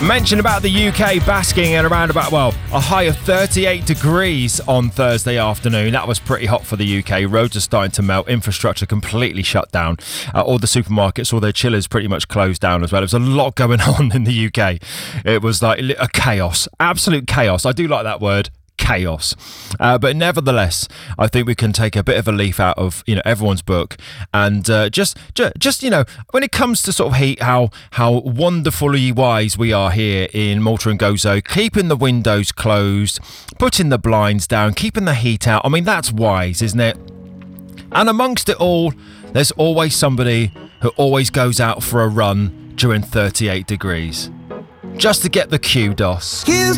Mention about the UK basking at around about, well, a high of 38 degrees on Thursday afternoon. That was pretty hot for the UK. Roads are starting to melt. Infrastructure completely shut down. All the supermarkets, all their chillers pretty much closed down as well. There was a lot going on in the UK. It was like a chaos. Absolute chaos. I do like that word. Chaos, but nevertheless, I think we can take a bit of a leaf out of everyone's book, and just when it comes to sort of heat, how wonderfully wise we are here in Malta and Gozo, keeping the windows closed, putting the blinds down, keeping the heat out. I mean, that's wise, isn't it? And amongst it all, there's always somebody who always goes out for a run during 38 degrees just to get the kudos.